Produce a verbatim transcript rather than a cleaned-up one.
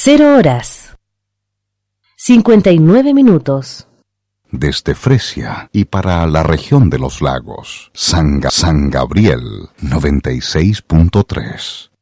Cero horas. Cincuenta y nueve minutos. Desde Fresia y para la región de los lagos, San, Ga- San Gabriel, noventa y seis punto tres.